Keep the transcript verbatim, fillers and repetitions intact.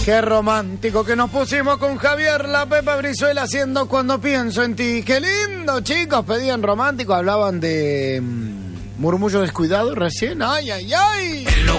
Qué romántico que nos pusimos con Javier La Pepa Brizuela haciendo Cuando pienso en ti. Qué lindo, chicos, pedían romántico, hablaban de mmm, murmullo descuidado recién. Ay, ay, ay. En lo